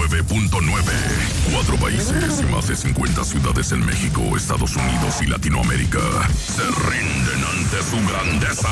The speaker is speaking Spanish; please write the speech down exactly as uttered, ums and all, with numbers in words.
nueve punto nueve. Cuatro países y más de cincuenta ciudades en México, Estados Unidos y Latinoamérica se rinden ante su grandeza.